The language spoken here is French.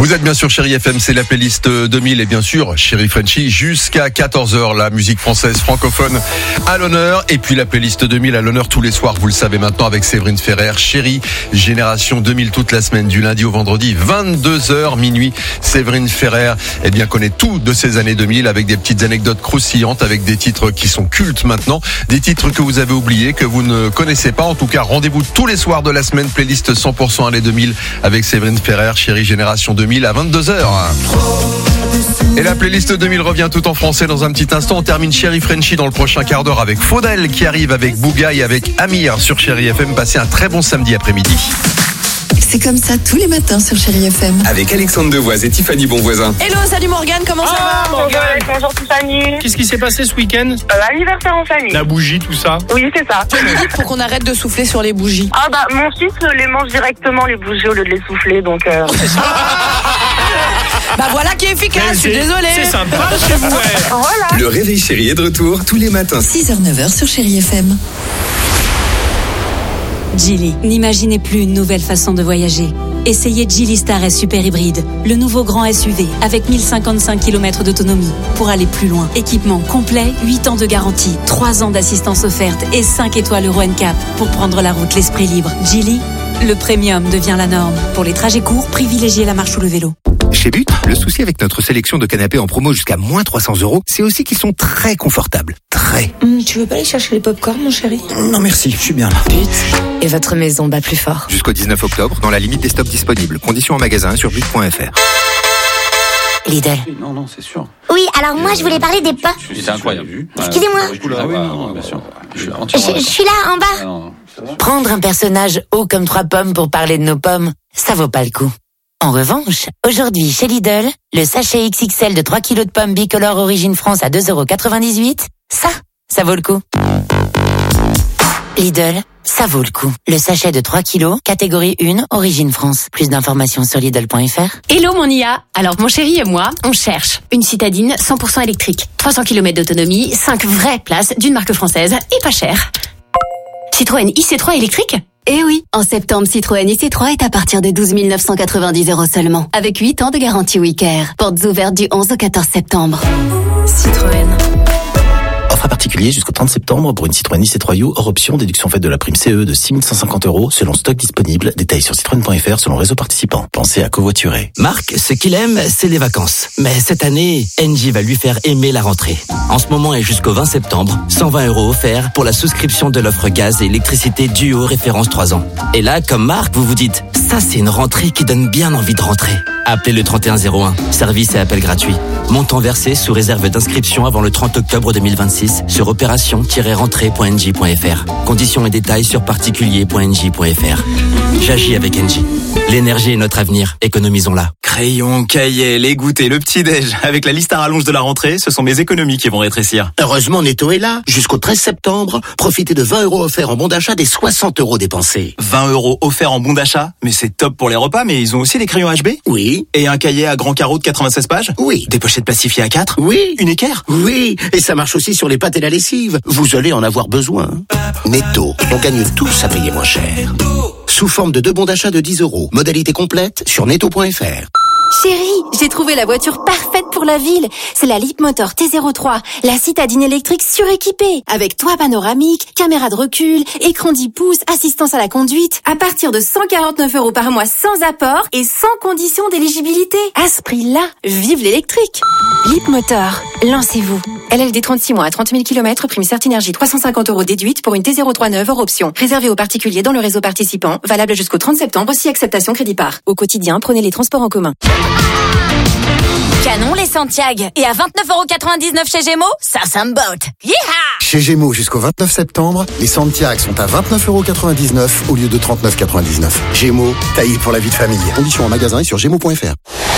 Vous êtes bien sûr Chérie FM, c'est la playlist 2000 et bien sûr Chérie Frenchy jusqu'à 14h, la musique française francophone à l'honneur et puis la playlist 2000 à l'honneur tous les soirs, vous le savez maintenant avec Séverine Ferrer, Chérie Génération 2000 toute la semaine du lundi au vendredi 22h minuit. Séverine Ferrer connaît tout de ces années 2000 avec des petites anecdotes croustillantes, avec des titres qui sont cultes maintenant, des titres que vous avez oubliés, que vous ne connaissez pas. En tout cas, rendez-vous tous les soirs de la semaine, playlist 100% années 2000 avec Séverine Ferrer, Chérie Génération 2000 à 22h. Et la playlist 2000 revient tout en français dans un petit instant. On termine Chérie Frenchy dans le prochain quart d'heure avec Faudel qui arrive avec Bougaï, avec Amir sur Chérie FM. Passez un très bon samedi après-midi. C'est comme ça tous les matins sur Chérie FM. Avec Alexandre Devoise et Tiffany Bonvoisin. Hello, salut Morgane, comment ça va? Bonjour Tiffany. Qu'est-ce qui s'est passé ce week-end? L'anniversaire en famille. La bougie, tout ça? Oui, c'est ça. Faut qu'on arrête de souffler sur les bougies. Ah bah, mon fils les mange directement les bougies au lieu de les souffler, donc... Bah voilà qui est efficace, je suis désolée. C'est sympa chez vous, ouais. Voilà. Le réveil chéri est de retour tous les matins. 6h-9h sur Chérie FM. Geely, n'imaginez plus une nouvelle façon de voyager. Essayez Geely Star S Super Hybride, le nouveau grand SUV avec 1055 km d'autonomie pour aller plus loin. Équipement complet, 8 ans de garantie, 3 ans d'assistance offerte et 5 étoiles Euro NCAP pour prendre la route l'esprit libre. Geely, le premium devient la norme. Pour les trajets courts, privilégiez la marche ou le vélo. Chez But, le souci avec notre sélection de canapés en promo jusqu'à moins 300 €, c'est aussi qu'ils sont très confortables. Très. Tu veux pas aller chercher les pop-corn, mon chéri? Non merci, je suis bien là. But, et votre maison bat plus fort. Jusqu'au 19 octobre, dans la limite des stocks disponibles. Conditions en magasin sur but.fr. Lidl. Non, c'est sûr. Oui, alors moi je voulais parler des pommes. C'est incroyable. Excusez-moi. Bien sûr. Je suis là, en bas. Prendre un personnage haut comme 3 pommes pour parler de nos pommes, ça vaut pas le coup. En revanche, aujourd'hui chez Lidl, le sachet XXL de 3 kg de pommes bicolore origine France à 2,98 €, ça vaut le coup. Lidl, ça vaut le coup. Le sachet de 3 kg, catégorie 1, origine France. Plus d'informations sur Lidl.fr. Hello mon IA. Alors mon chéri et moi, on cherche une citadine 100% électrique, 300 km d'autonomie, 5 vraies places d'une marque française et pas cher. Citroën IC3 électrique? Eh oui, en septembre, Citroën IC3 est à partir de 12 990 € seulement, avec 8 ans de garantie WeCare. Portes ouvertes du 11 au 14 septembre. Citroën. Offre à particulier jusqu'au 30 septembre pour une Citroën IC3 U hors option, déduction faite de la prime CE de 6 150 € selon stock disponible. Détails sur citroën.fr selon réseau participant. Pensez à covoiturer. Marc, ce qu'il aime, c'est les vacances. Mais cette année, Engie va lui faire aimer la rentrée. En ce moment et jusqu'au 20 septembre, 120 € offerts pour la souscription de l'offre gaz et électricité Duo référence 3 ans. Et là, comme Marc, vous vous dites, ça c'est une rentrée qui donne bien envie de rentrer. Appelez le 3101, service et appel gratuit. Montant versé sous réserve d'inscription avant le 30 octobre 2026 sur opération-rentrée.engie.fr. Conditions et détails sur particulier.engie.fr. J'agis avec Engie. L'énergie est notre avenir, économisons-la. Crayon, cahier, les goûters, le petit-déj. Avec la liste à rallonge de la rentrée, ce sont mes économies qui vont rétrécir. Heureusement, Netto est là. Jusqu'au 13 septembre, profitez de 20 € offerts en bon d'achat des 60 € dépensés. 20 € offerts en bon d'achat? Mais c'est top pour les repas, mais ils ont aussi des crayons HB? Oui. Et un cahier à grand carreau de 96 pages? Oui. Des pochettes plastifiées à 4? Oui. Une équerre? Oui. Et ça marche aussi sur les pâtes et la lessive. Vous allez en avoir besoin. Netto, on gagne tous à payer moins cher. Sous forme de 2 bons d'achat de 10 €. Modalité complète sur netto.fr. Chérie, j'ai trouvé la voiture parfaite pour la ville. C'est la Leapmotor T03, la citadine électrique suréquipée. Avec toit panoramique, caméra de recul, écran 10 pouces, assistance à la conduite. À partir de 149 € par mois sans apport et sans condition d'éligibilité. À ce prix-là, vive l'électrique. Leapmotor, lancez-vous. LLD 36 mois à 30 000 km, prime Certinergie 350 € déduite pour une T03 neuve hors option. Réservée aux particuliers dans le réseau participant, valable jusqu'au 30 septembre si acceptation crédit par. Au quotidien, prenez les transports en commun. Canon les Santiago. Et à 29,99 € chez Gémeaux, ça me botte. Yeeha! Chez Gémeaux jusqu'au 29 septembre, les Santiago sont à 29,99 € au lieu de 39,99 €. Gémeaux, taillé pour la vie de famille. Conditions en magasin et sur gémeaux.fr.